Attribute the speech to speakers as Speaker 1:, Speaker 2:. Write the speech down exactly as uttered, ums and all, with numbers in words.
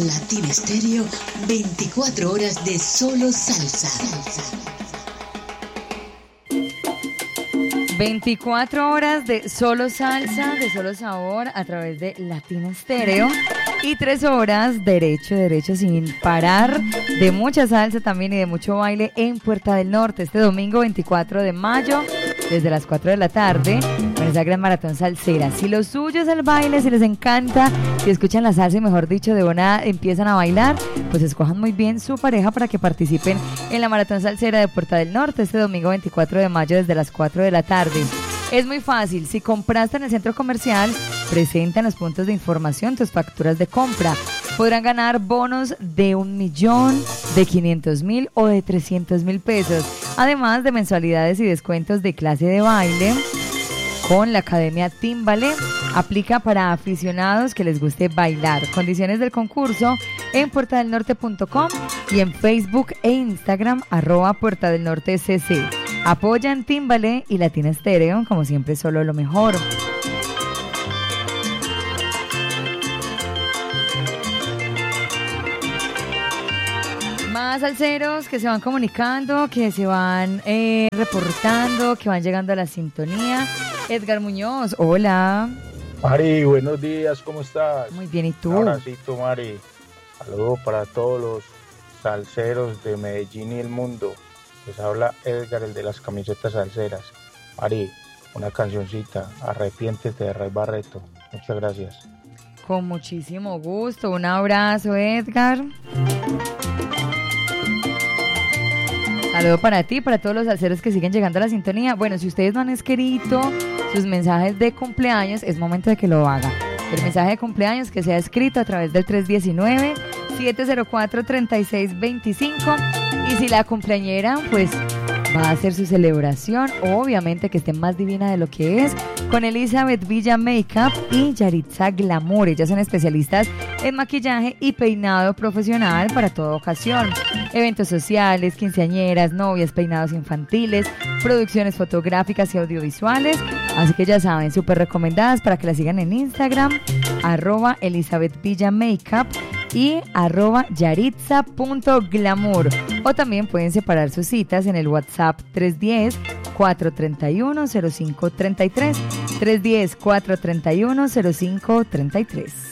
Speaker 1: Latina Estéreo, veinticuatro horas de solo salsa. salsa.
Speaker 2: veinticuatro horas de solo salsa, de solo sabor a través de Latina Estéreo. Y tres horas derecho, derecho sin parar, de mucha salsa también y de mucho baile en Puerta del Norte. Este domingo veinticuatro de mayo, desde las cuatro de la tarde, con esa gran maratón salsera. Si lo suyo es el baile, si les encanta, si escuchan la salsa y mejor dicho de una empiezan a bailar, pues escojan muy bien su pareja para que participen en la maratón salsera de Puerta del Norte este domingo veinticuatro de mayo desde las cuatro de la tarde. Es muy fácil, si compraste en el centro comercial, presenta en los puntos de información tus facturas de compra. Podrán ganar bonos de un millón, de quinientos mil o de trescientos mil pesos, además de mensualidades y descuentos de clase de baile con la Academia Team Ballet. Aplica para aficionados que les guste bailar. Condiciones del concurso en puerta del norte punto com y en Facebook e Instagram arroba Puerta del Norte C C. Apoyan Team Ballet y Latina Estéreo, como siempre, solo lo mejor. Más salseros que se van comunicando, que se van eh, reportando, que van llegando a la sintonía. Edgar Muñoz, hola.
Speaker 3: Mari, buenos días, ¿cómo estás?
Speaker 2: Muy bien, ¿y tú?
Speaker 3: Un abracito, Mari. Saludos para todos los salseros de Medellín y el mundo. Les habla Edgar, el de las camisetas salseras. Mari, una cancioncita, Arrepiéntete de Ray Barreto. Muchas gracias.
Speaker 2: Con muchísimo gusto. Un abrazo, Edgar. Saludo para ti, para todos los salseros que siguen llegando a la sintonía. Bueno, si ustedes no han escrito sus mensajes de cumpleaños, es momento de que lo haga. El mensaje de cumpleaños que sea escrito a través del tres uno nueve, siete cero cuatro, tres seis dos cinco. Y si la cumpleañera, pues, va a hacer su celebración, obviamente que esté más divina de lo que es, con Elizabeth Villa Makeup y Yaritza Glamour. Ellas son especialistas en maquillaje y peinado profesional para toda ocasión. Eventos sociales, quinceañeras, novias, peinados infantiles, producciones fotográficas y audiovisuales. Así que ya saben, súper recomendadas para que la sigan en Instagram, arroba Elizabeth Villa Makeup y arroba yaritza.glamour. O también pueden separar sus citas en el WhatsApp tres uno cero, cuatro tres uno, cero cinco tres tres, tres uno cero, cuatro tres uno, cero cinco tres tres.